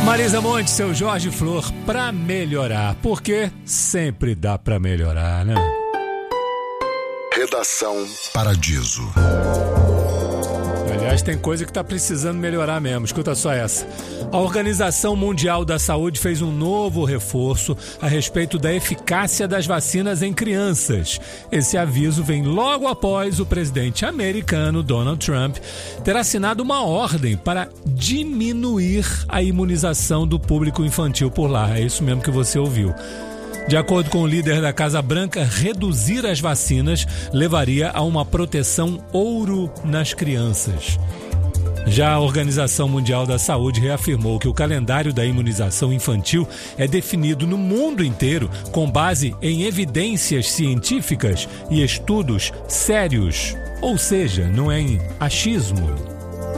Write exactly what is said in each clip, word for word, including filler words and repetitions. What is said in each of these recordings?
Marisa Monte, seu Jorge Flor, pra melhorar, porque sempre dá pra melhorar, né? Redação Paradiso. Aliás, tem coisa que tá precisando melhorar mesmo. Escuta só essa. A Organização Mundial da Saúde fez um novo reforço a respeito da eficácia das vacinas em crianças. Esse aviso vem logo após o presidente americano Donald Trump ter assinado uma ordem para diminuir a imunização do público infantil por lá. É isso mesmo que você ouviu. De acordo com o líder da Casa Branca, reduzir as vacinas levaria a uma proteção ouro nas crianças. Já a Organização Mundial da Saúde reafirmou que o calendário da imunização infantil é definido no mundo inteiro com base em evidências científicas e estudos sérios, ou seja, não é em achismo.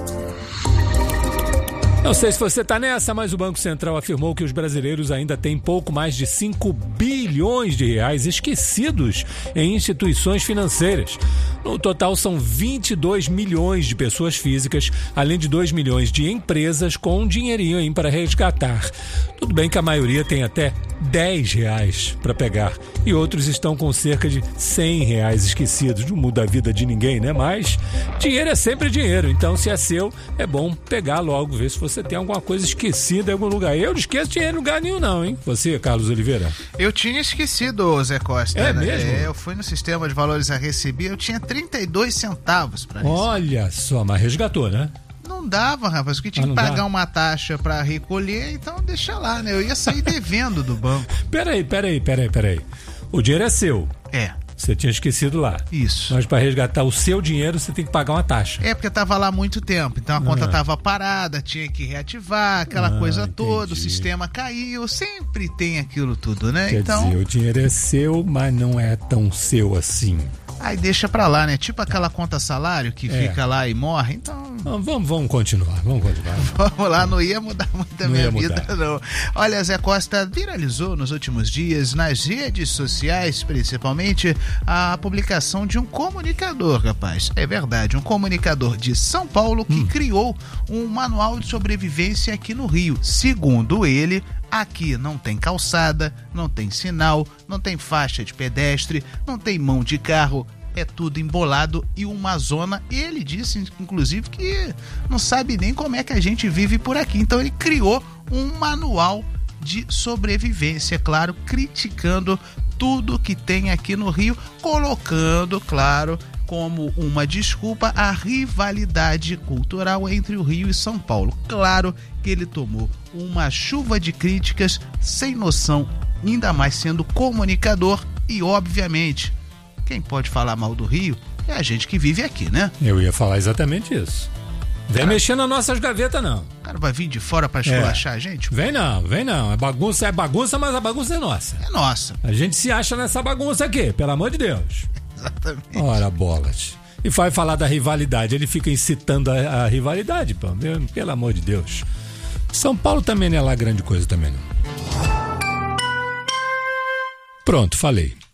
Não sei se você está nessa, mas o Banco Central afirmou que os brasileiros ainda têm pouco mais de cinco bilhões de reais esquecidos em instituições financeiras. No total, são vinte e dois milhões de pessoas físicas, além de dois milhões de empresas com um dinheirinho aí para resgatar. Tudo bem que a maioria tem até dez reais para pegar e outros estão com cerca de cem reais esquecidos. Não muda a vida de ninguém, né? Mas dinheiro é sempre dinheiro, então se é seu, é bom pegar logo, ver se você tem alguma coisa esquecida em algum lugar. Eu não esqueço dinheiro em lugar nenhum não, hein? Você, Carlos Oliveira? Eu tinha esquecido, Zé Costa. É né? mesmo? É, eu fui no sistema de valores a receber, eu tinha trinta e dois centavos para receber. Olha só, mas resgatou, né? Não dava, rapaz, porque tinha ah, que pagar dá? uma taxa para recolher, então deixa lá, né? Eu ia sair devendo do banco. Peraí, peraí, peraí, peraí. O dinheiro é seu. É. Você tinha esquecido lá. Isso. Mas para resgatar o seu dinheiro, você tem que pagar uma taxa. É, porque tava lá há muito tempo. Então a ah. conta tava parada, tinha que reativar, aquela ah, coisa entendi. toda, o sistema caiu, sempre tem aquilo tudo, né? Quer então... dizer, o dinheiro é seu, mas não é tão seu assim. Aí deixa pra lá, né? Tipo aquela conta salário que é. fica lá e morre, então... Vamos, vamos continuar, vamos continuar. Vamos lá, não ia mudar muito a não minha ia vida, mudar. não. Olha, Zé Costa, viralizou nos últimos dias, nas redes sociais, principalmente, a publicação de um comunicador, rapaz. É verdade, um comunicador de São Paulo que hum. criou um manual de sobrevivência aqui no Rio. Segundo ele, aqui não tem calçada, não tem sinal, não tem faixa de pedestre, não tem mão de carro, é tudo embolado e uma zona. Ele disse, inclusive, que não sabe nem como é que a gente vive por aqui. Então ele criou um manual de sobrevivência, claro, criticando tudo que tem aqui no Rio, colocando, claro, como uma desculpa a rivalidade cultural entre o Rio e São Paulo. Claro que ele tomou uma chuva de críticas sem noção, ainda mais sendo comunicador e, obviamente, quem pode falar mal do Rio é a gente que vive aqui, né? Eu ia falar exatamente isso. Vem cara, mexer nas nossas gavetas, não. O cara vai vir de fora pra esculachar é. a gente? Vem não, vem não. A bagunça é bagunça, mas a bagunça é nossa. É nossa. A gente se acha nessa bagunça aqui, pelo amor de Deus. Exatamente. Ora, bolas. E vai falar da rivalidade, ele fica incitando a, a rivalidade, pô, pelo amor de Deus. São Paulo também não é lá grande coisa também, não. Pronto, falei.